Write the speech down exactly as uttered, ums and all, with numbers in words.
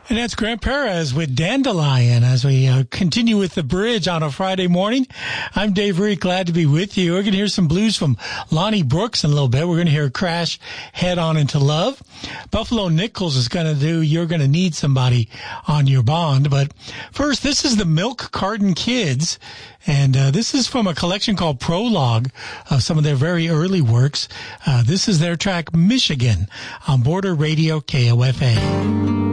And that's Grant Perez with Dandelion as we uh, continue with the bridge on a Friday morning. I'm Dave Reed, glad to be with you. We're going to hear some blues from Lonnie Brooks in a little bit. We're going to hear Crash, Head On Into Love. Buffalo Nichols is going to do You're Going to Need Somebody on Your Bond. But first, this is the Milk Carton Kids. And uh, this is from a collection called Prologue of some of their very early works. Uh, this is their track, Michigan, on Border Radio K O F A.